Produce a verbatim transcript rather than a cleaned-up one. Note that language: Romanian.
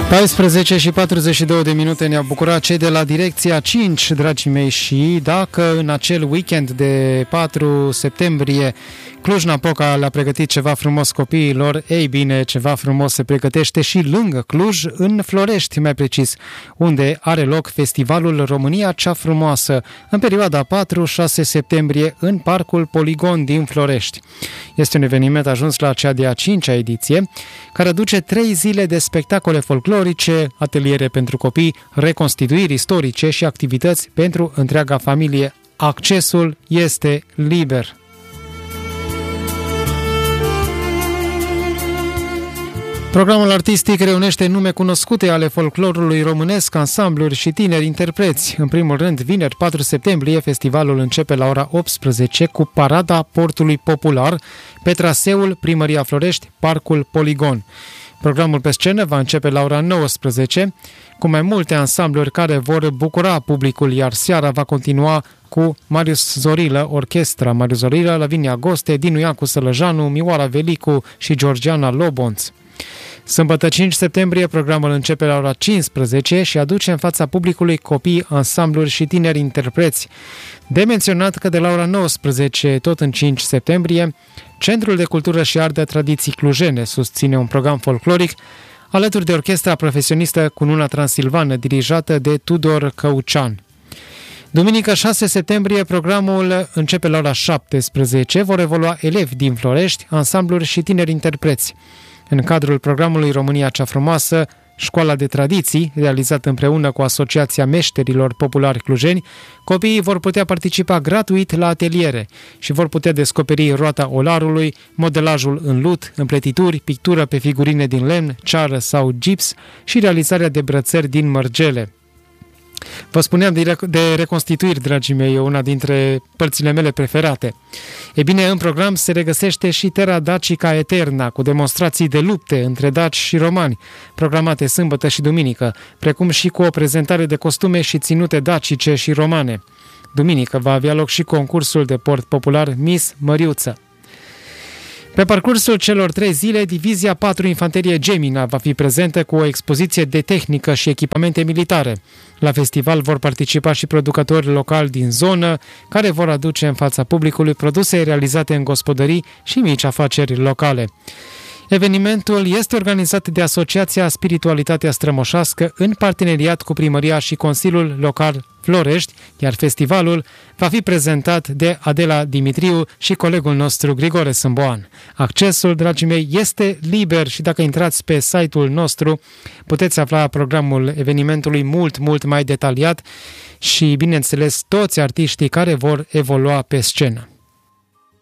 paisprezece și patruzeci și două de minute ne-au bucurat cei de la Direcția cinci, dragii mei, și dacă în acel weekend de patru septembrie Cluj-Napoca le-a pregătit ceva frumos copiilor, ei bine, ceva frumos se pregătește și lângă Cluj, în Florești, mai precis, unde are loc Festivalul România Cea Frumoasă, în perioada patru șase septembrie, în Parcul Poligon din Florești. Este un eveniment ajuns la cea de-a cincea ediție, care aduce trei zile de spectacole folclorice, ateliere pentru copii, reconstituiri istorice și activități pentru întreaga familie. Accesul este liber. Programul artistic reunește nume cunoscute ale folclorului românesc, ansambluri și tineri interpreți. În primul rând, vineri patru septembrie, festivalul începe la ora optsprezece cu Parada Portului Popular pe traseul Primăria Florești, Parcul Poligon. Programul pe scenă va începe la ora nouăsprezece, cu mai multe ansambluri care vor bucura publicul, iar seara va continua cu Marius Zorilă, orchestra Marius Zorilă, Lavinia Goste, Dinu Iancu Sălăjanu, Mioara Velicu și Georgiana Lobonț. Sâmbătă cinci septembrie, programul începe la ora cincisprezece și aduce în fața publicului copii, ansambluri și tineri interpreți. De menționat că de la ora nouăsprezece, tot în cinci septembrie, Centrul de Cultură și Art de Tradiții Clujene susține un program folcloric alături de orchestra profesionistă Cununa Transilvană, dirijată de Tudor Căucean. Duminică șase septembrie, programul începe la ora șaptesprezece, vor evolua elevi din Florești, ansambluri și tineri interpreți. În cadrul programului România Cea Frumoasă, Școala de Tradiții, realizat împreună cu Asociația Meșterilor Populari Clujeni, copiii vor putea participa gratuit la ateliere și vor putea descoperi roata olarului, modelajul în lut, împletituri, pictură pe figurine din lemn, ceară sau gips și realizarea de brățări din mărgele. Vă spuneam de, rec- de reconstituiri, dragii mei, una dintre părțile mele preferate. E bine, în program se regăsește și Terra Dacica Eterna, cu demonstrații de lupte între daci și romani, programate sâmbătă și duminică, precum și cu o prezentare de costume și ținute dacice și romane. Duminică va avea loc și concursul de port popular Miss Măriuță. Pe parcursul celor trei zile, Divizia patru Infanterie Gemina va fi prezentă cu o expoziție de tehnică și echipamente militare. La festival vor participa și producători locali din zonă, care vor aduce în fața publicului produse realizate în gospodării și mici afaceri locale. Evenimentul este organizat de Asociația Spiritualitatea Strămoșească în parteneriat cu Primăria și Consiliul Local Florești, iar festivalul va fi prezentat de Adela Dimitriu și colegul nostru Grigore Sâmboan. Accesul, dragii mei, este liber și dacă intrați pe site-ul nostru puteți afla programul evenimentului mult, mult mai detaliat și, bineînțeles, toți artiștii care vor evolua pe scenă.